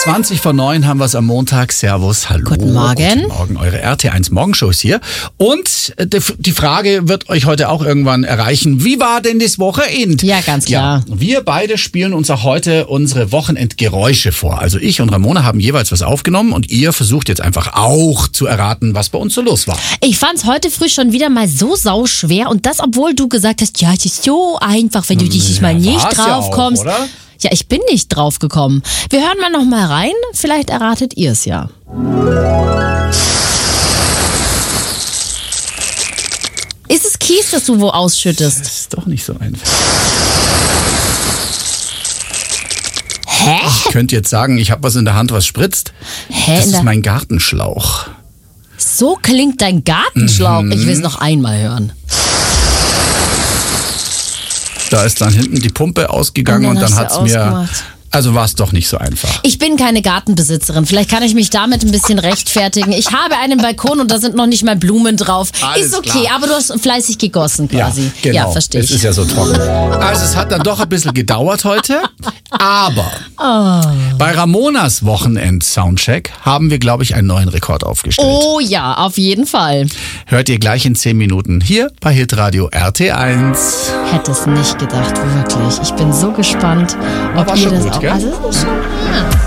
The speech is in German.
20:09 haben wir es am Montag. Servus, hallo. Guten Morgen. Guten Morgen, eure RT1 Morgenshow ist hier. Und die Frage wird euch heute auch irgendwann erreichen. Wie war denn das Wochenende? Ja, ganz klar. Ja, wir beide spielen uns auch heute unsere Wochenendgeräusche vor. Also ich und Ramona haben jeweils was aufgenommen und ihr versucht jetzt einfach auch zu erraten, was bei uns so los war. Ich fand's heute früh schon wieder mal so sauschwer und das, obwohl du gesagt hast, ja, es ist so einfach, wenn du dich mal nicht war's ja drauf auch, kommst. oder? Ja, ich bin nicht drauf gekommen. Wir hören mal noch mal rein, vielleicht erratet ihr es ja. Ist es Kies, das du wo ausschüttest? Das ist doch nicht so einfach. Hä? Ich könnte jetzt sagen, ich habe was in der Hand, was spritzt. Hä? Das ist mein Gartenschlauch. So klingt dein Gartenschlauch. Ich will es noch einmal hören. Da ist dann hinten die Pumpe ausgegangen und dann hat's mir... Also war es doch nicht so einfach. Ich bin keine Gartenbesitzerin. Vielleicht kann ich mich damit ein bisschen rechtfertigen. Ich habe einen Balkon und da sind noch nicht mal Blumen drauf. Alles ist okay, klar. aber du hast fleißig gegossen quasi. Ja, genau. Ja, verstehe ich. Es ist ja so trocken. Also es hat dann doch ein bisschen gedauert heute. Aber bei Ramonas Wochenend-Soundcheck haben wir, glaube ich, einen neuen Rekord aufgestellt. Oh ja, auf jeden Fall. Hört ihr gleich in 10 Minuten hier bei Hitradio RT1. Hätte es nicht gedacht, wirklich. Ich bin so gespannt, ob War ihr schon das gut, auch... gell? Also, das ist schon, ja.